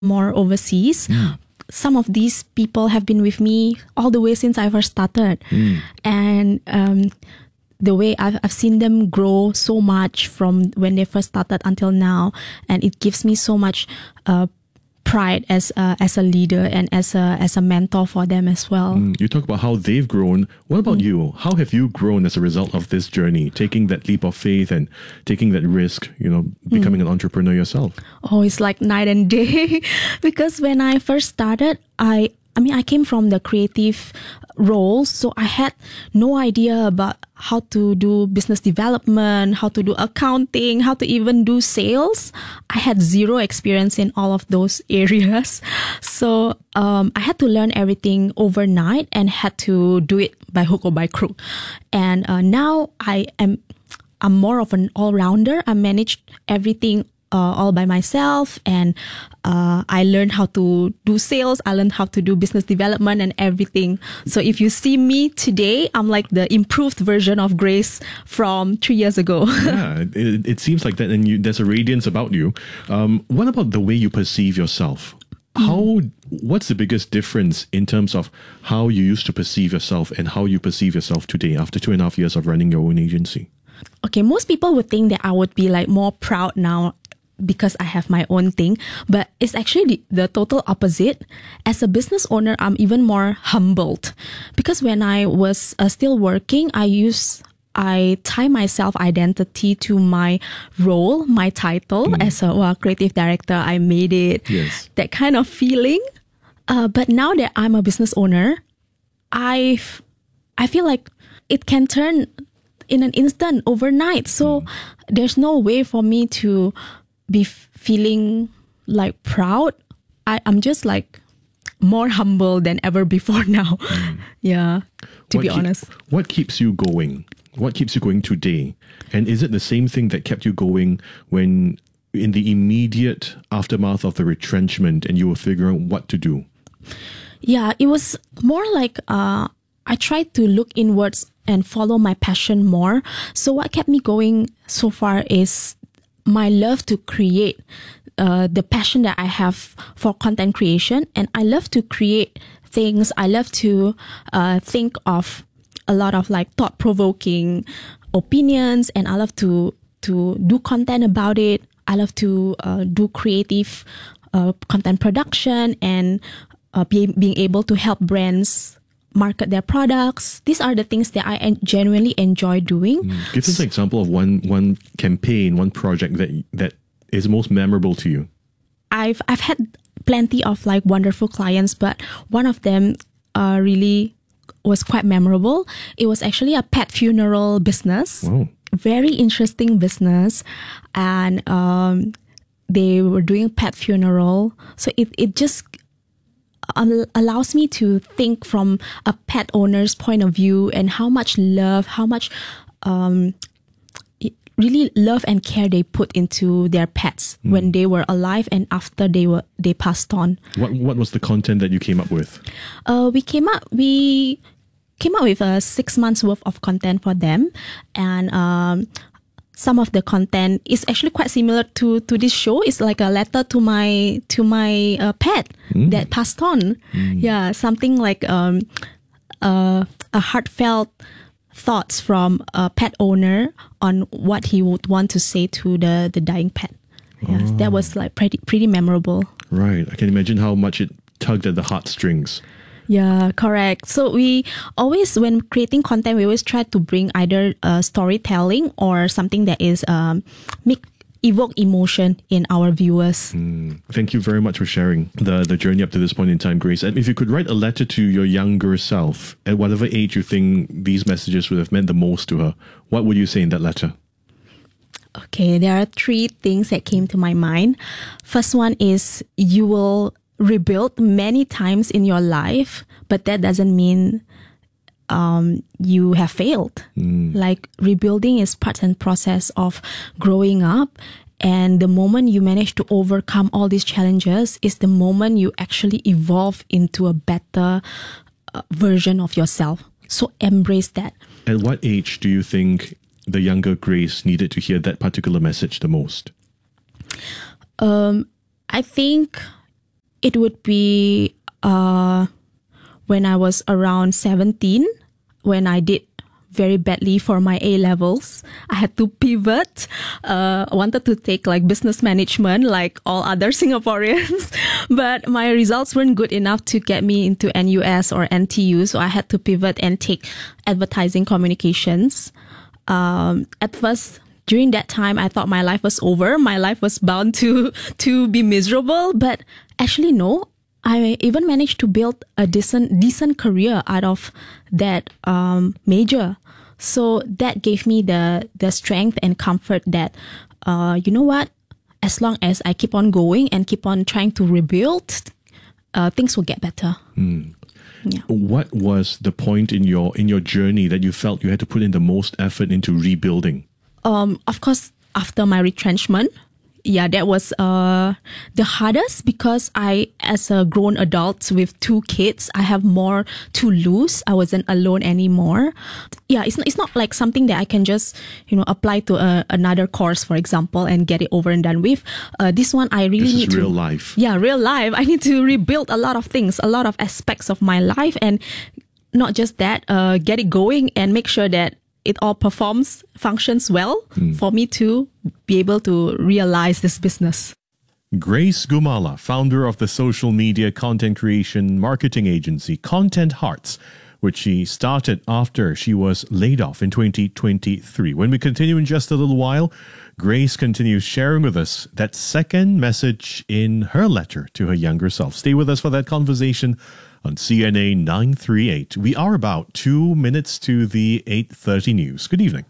more overseas. Some of these people have been with me all the way since I first started. And the way I've seen them grow so much from when they first started until now. And it gives me so much pride as a leader and as a mentor for them as well. You talk about how they've grown. What about you? How have you grown as a result of this journey, taking that leap of faith and taking that risk, becoming an entrepreneur yourself? Oh, it's like night and day. Because when I first started, I came from the creative role, so I had no idea about how to do business development, how to do accounting, how to even do sales. I had zero experience in all of those areas. So I had to learn everything overnight and had to do it by hook or by crook. And now I'm more of an all-rounder. I managed everything all by myself, and I learned how to do sales. I learned how to do business development and everything. So if you see me today, I'm like the improved version of Grace from 3 years ago. Yeah, it seems like that, and there's a radiance about you. What about the way you perceive yourself? What's the biggest difference in terms of how you used to perceive yourself and how you perceive yourself today after 2.5 years of running your own agency? Okay, most people would think that I would be like more proud now because I have my own thing, but it's actually the total opposite. As a business owner, I'm even more humbled because when I was still working, I tie my self-identity to my role, my title as a creative director. I made it. Yes. That kind of feeling. But now that I'm a business owner, I feel like it can turn in an instant, overnight. So there's no way for me to be feeling like proud. I'm just like more humble than ever before now. Yeah, to be honest. What keeps you going? What keeps you going today? And is it the same thing that kept you going when in the immediate aftermath of the retrenchment and you were figuring what to do? Yeah, it was more like I tried to look inwards and follow my passion more. So what kept me going so far is my love to create, the passion that I have for content creation. And I love to create things. I love to think of a lot of like thought-provoking opinions, and I love to do content about it. I love to do creative content production and being able to help brands market their products. These are the things that I genuinely enjoy doing. Give us an example of one campaign, one project that is most memorable to you. I've had plenty of like wonderful clients, but one of them really was quite memorable. It was actually a pet funeral business. Wow. Very interesting business, and they were doing pet funeral. So it just allows me to think from a pet owner's point of view and how much love, how much really love and care they put into their pets when they were alive and after they passed on. What was the content that you came up with? We came up with 6 months worth of content for them, and some of the content is actually quite similar to this show. It's like a letter to my pet that passed on. Yeah, something like a heartfelt thoughts from a pet owner on what he would want to say to the dying pet. Yes, that was like pretty memorable. Right, I can imagine how much it tugged at the heartstrings. Yeah, correct. So we always, when creating content, we always try to bring either storytelling or something that is evoke emotion in our viewers. Thank you very much for sharing the journey up to this point in time, Grace. And if you could write a letter to your younger self, at whatever age you think these messages would have meant the most to her, what would you say in that letter? Okay, there are 3 things that came to my mind. First one is, you will rebuild many times in your life, but that doesn't mean you have failed. Like, rebuilding is part and process of growing up, and the moment you manage to overcome all these challenges is the moment you actually evolve into a better version of yourself. So embrace that. At what age do you think the younger Grace needed to hear that particular message the most? I think It would be when I was around 17, when I did very badly for my A-levels. I had to pivot. I wanted to take like business management like all other Singaporeans, but my results weren't good enough to get me into NUS or NTU, so I had to pivot and take advertising communications. At first, during that time, I thought my life was over. My life was bound to be miserable, but actually no. I even managed to build a decent career out of that major. So that gave me the strength and comfort that, you know what, as long as I keep on going and keep on trying to rebuild, things will get better. Yeah. What was the point in your journey that you felt you had to put in the most effort into rebuilding? Of course, after my retrenchment. Yeah, that was the hardest because I, as a grown adult with 2 kids, I have more to lose. I wasn't alone anymore. Yeah, it's not like something that I can just, apply to another course, for example, and get it over and done with. This one, I really need to... This is real life. Yeah, real life. I need to rebuild a lot of things, a lot of aspects of my life. And not just that, get it going and make sure that it all functions well for me to be able to realize this business. Grace Gumala, founder of the social media content creation marketing agency Content Hearts, which she started after she was laid off in 2023. When we continue in just a little while, Grace continues sharing with us that second message in her letter to her younger self. Stay with us for that conversation on CNA 938. We are about 2 minutes to the 8:30 news. Good evening.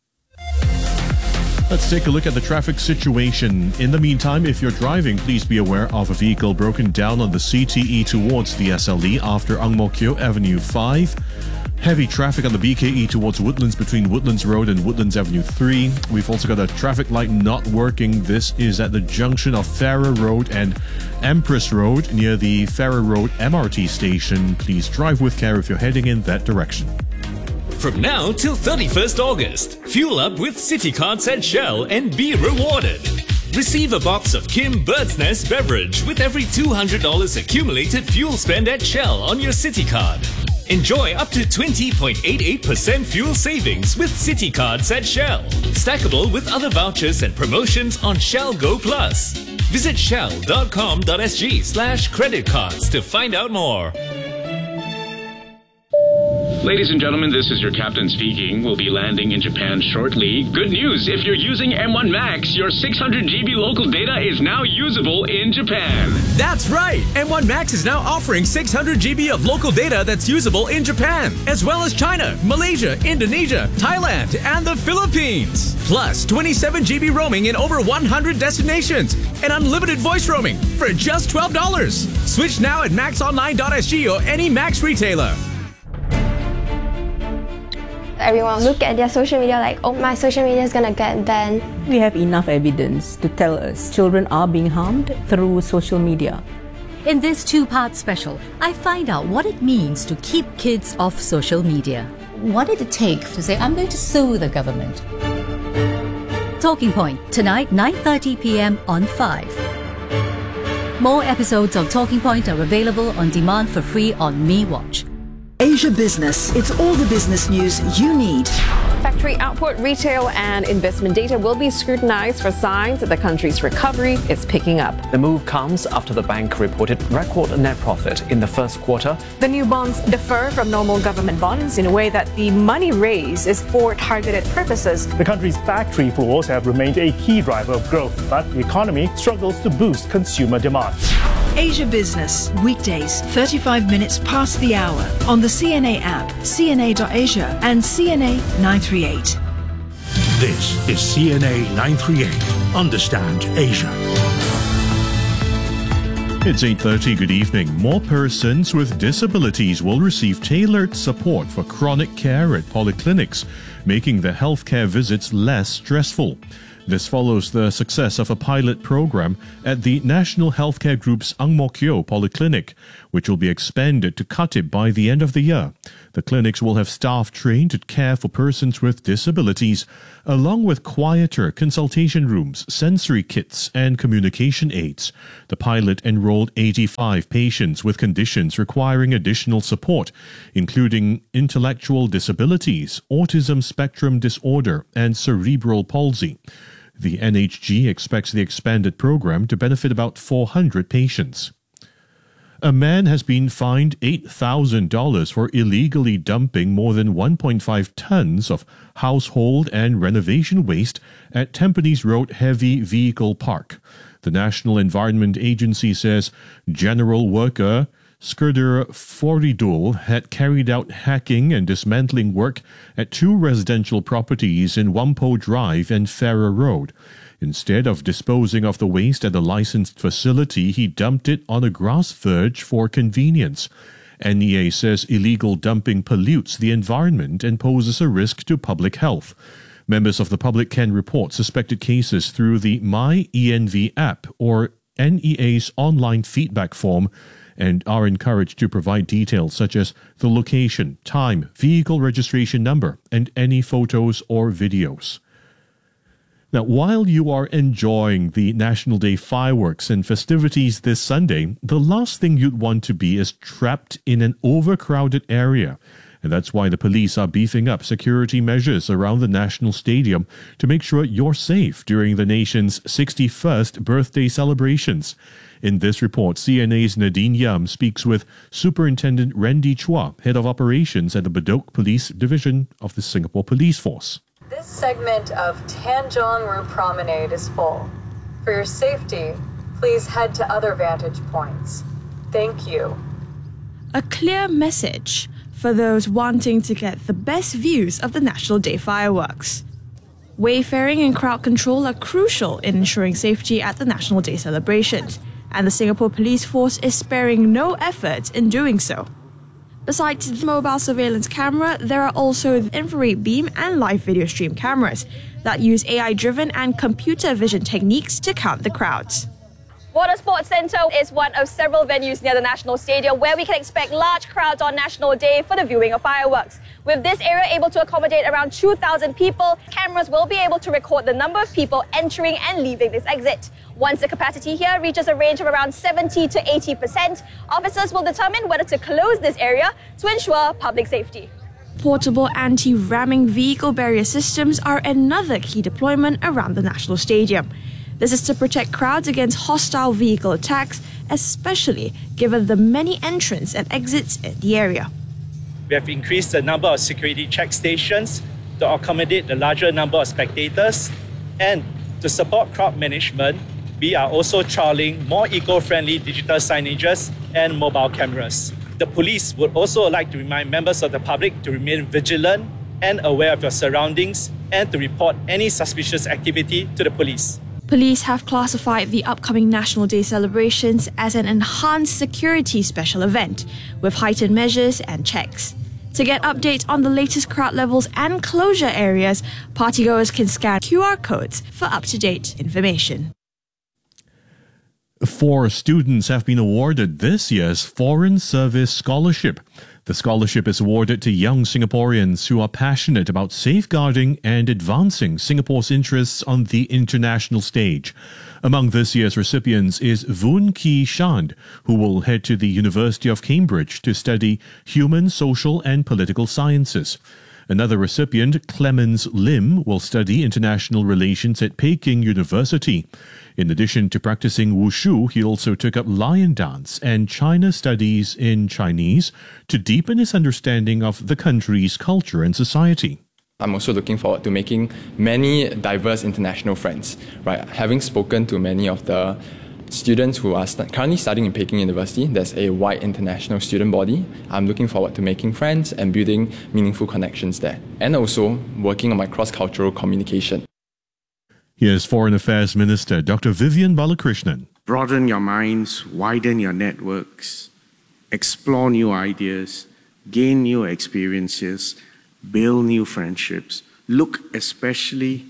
Let's take a look at the traffic situation. In the meantime, if you're driving, please be aware of a vehicle broken down on the CTE towards the SLE after Ang Mo Kio Avenue 5. Heavy traffic on the BKE towards Woodlands between Woodlands Road and Woodlands Avenue 3. We've also got a traffic light not working. This is at the junction of Farrer Road and Empress Road near the Farrer Road MRT station. Please drive with care if you're heading in that direction. From now till 31st August, fuel up with City Cards at Shell and be rewarded. Receive a box of Kim Bird's Nest beverage with every $200 accumulated fuel spend at Shell on your City Card. Enjoy up to 20.88% fuel savings with City Cards at Shell. Stackable with other vouchers and promotions on Shell Go Plus. Visit shell.com.sg/creditcards to find out more. Ladies and gentlemen, this is your captain speaking. We'll be landing in Japan shortly. Good news, if you're using M1 Max, your 600 GB local data is now usable in Japan. That's right! M1 Max is now offering 600 GB of local data that's usable in Japan, as well as China, Malaysia, Indonesia, Thailand, and the Philippines. Plus, 27 GB roaming in over 100 destinations, and unlimited voice roaming for just $12. Switch now at maxonline.sg or any Max retailer. Everyone look at their social media like, oh, my social media is gonna get banned. We have enough evidence to tell us children are being harmed through social media. In this 2-part special, I find out what it means to keep kids off social media. What did it take to say, I'm going to sue the government? Talking Point, tonight, 9:30 p.m. on 5. More episodes of Talking Point are available on demand for free on MeWatch. Asia Business. It's all the business news you need. Factory output, retail, and investment data will be scrutinized for signs that the country's recovery is picking up. The move comes after the bank reported record net profit in the first quarter. The new bonds differ from normal government bonds in a way that the money raised is for targeted purposes. The country's factory floors have remained a key driver of growth, but the economy struggles to boost consumer demand. Asia Business, weekdays, 35 minutes past the hour on the CNA app, CNA.Asia and CNA 938. This is CNA 938. Understand Asia. It's 8:30. Good evening. More persons with disabilities will receive tailored support for chronic care at polyclinics, making their healthcare visits less stressful. This follows the success of a pilot program at the National Healthcare Group's Ang Mo Kio Polyclinic, which will be expanded to Khatib by the end of the year. The clinics will have staff trained to care for persons with disabilities, along with quieter consultation rooms, sensory kits, and communication aids. The pilot enrolled 85 patients with conditions requiring additional support, including intellectual disabilities, autism spectrum disorder, and cerebral palsy. The NHG expects the expanded program to benefit about 400 patients. A man has been fined $8,000 for illegally dumping more than 1.5 tons of household and renovation waste at Tampines Road Heavy Vehicle Park. The National Environment Agency says general worker Skirder Foridul had carried out hacking and dismantling work at two residential properties in Whampoa Drive and Ferrer Road. Instead of disposing of the waste at a licensed facility, he dumped it on a grass verge for convenience. NEA says illegal dumping pollutes the environment and poses a risk to public health. Members of the public can report suspected cases through the MyENV app or NEA's online feedback form, and are encouraged to provide details such as the location, time, vehicle registration number, and any photos or videos. Now, while you are enjoying the National Day fireworks and festivities this Sunday, the last thing you'd want to be is trapped in an overcrowded area. And that's why the police are beefing up security measures around the National Stadium to make sure you're safe during the nation's 61st birthday celebrations. In this report, CNA's Nadine Yam speaks with Superintendent Randy Chua, Head of Operations at the Bedok Police Division of the Singapore Police Force. This segment of Tanjong Rhu Promenade is full. For your safety, please head to other vantage points. Thank you. A clear message for those wanting to get the best views of the National Day fireworks. Wayfaring and crowd control are crucial in ensuring safety at the National Day celebrations, and the Singapore Police Force is sparing no effort in doing so. Besides the mobile surveillance camera, there are also the infrared beam and live video stream cameras that use AI-driven and computer vision techniques to count the crowds. Water Sports Centre is one of several venues near the National Stadium where we can expect large crowds on National Day for the viewing of fireworks. With this area able to accommodate around 2,000 people, cameras will be able to record the number of people entering and leaving this exit. Once the capacity here reaches a range of around 70 to 80%, officers will determine whether to close this area to ensure public safety. Portable anti-ramming vehicle barrier systems are another key deployment around the National Stadium. This is to protect crowds against hostile vehicle attacks, especially given the many entrants and exits in the area. We have increased the number of security check stations to accommodate the larger number of spectators, and to support crowd management, we are also trialling more eco-friendly digital signages and mobile cameras. The police would also like to remind members of the public to remain vigilant and aware of your surroundings and to report any suspicious activity to the police. Police have classified the upcoming National Day celebrations as an enhanced security special event with heightened measures and checks. To get updates on the latest crowd levels and closure areas, partygoers can scan QR codes for up-to-date information. 4 students have been awarded this year's Foreign Service Scholarship. The scholarship is awarded to young Singaporeans who are passionate about safeguarding and advancing Singapore's interests on the international stage. Among this year's recipients is Voon Ki Shand, who will head to the University of Cambridge to study human, social and political sciences. Another recipient, Clemens Lim, will study international relations at Peking University. In addition to practicing wushu, he also took up lion dance and China studies in Chinese to deepen his understanding of the country's culture and society. I'm also looking forward to making many diverse international friends. Right, having spoken to many of the students who are currently studying in Peking University, there's a wide international student body. I'm looking forward to making friends and building meaningful connections there, and also working on my cross-cultural communication. Here's Foreign Affairs Minister Dr. Vivian Balakrishnan. Broaden your minds, widen your networks, explore new ideas, gain new experiences, build new friendships. Look especially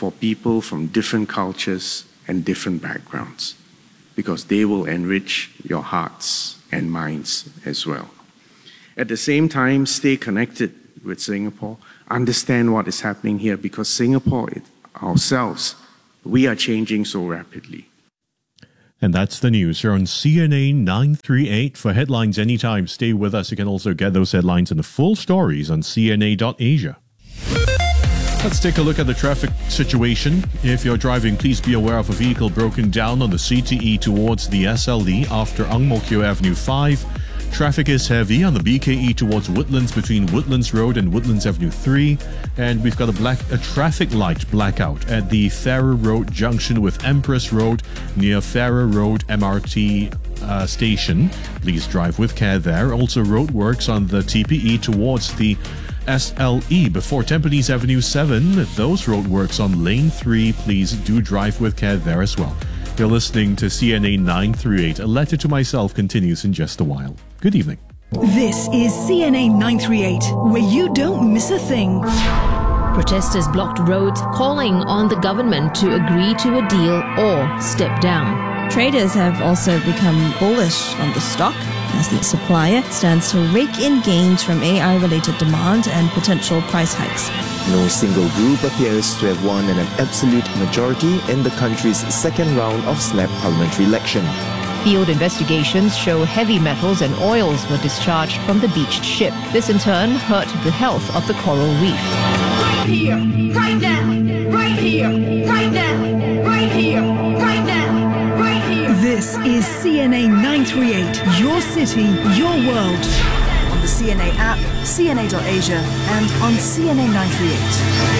for people from different cultures and different backgrounds, because they will enrich your hearts and minds as well. At the same time, stay connected with Singapore, understand what is happening here, because Singapore ourselves, we are changing so rapidly. And that's the news here on CNA 938. For headlines anytime, stay with us. You can also get those headlines and the full stories on CNA.Asia. Let's take a look at the traffic situation. If you're driving, please be aware of a vehicle broken down on the CTE towards the SLE after Ang Mo Kio Avenue 5. Traffic is heavy on the BKE towards Woodlands between Woodlands Road and Woodlands Avenue 3. And we've got a traffic light blackout at the Farrer Road junction with Empress Road near Farrer Road MRT station. Please drive with care there. Also roadworks on the TPE towards the SLE before Tampines Avenue 7. Those roadworks on Lane 3. Please do drive with care there as well. You're listening to CNA 938. A Letter to Myself continues in just a while. Good evening. This is CNA 938, where you don't miss a thing. Protesters blocked roads, calling on the government to agree to a deal or step down. Traders have also become bullish on the stock as the supplier stands to rake in gains from AI-related demand and potential price hikes. No single group appears to have won an absolute majority in the country's second round of SNAP parliamentary election. Field investigations show heavy metals and oils were discharged from the beached ship. This in turn hurt the health of the coral reef. Right here, right now, right here, right now, right here, right now, right here. This is CNA 938, your city, your world. On the CNA app, CNA.Asia, and on CNA 938.